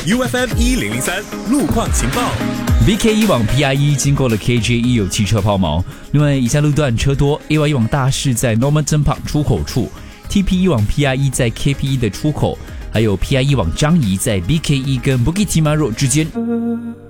UFM1003 路况情报。 BK1 往 PIE 经过了 KJ1 有汽车抛锚。另外，以下路段车多 ：A1 往大市在 Normanton Park 出口处 ，TP1 往 PIE 在 KP1 的出口，还有 PIE 往张仪在 BK1 跟 Bukit Timah Road 之间。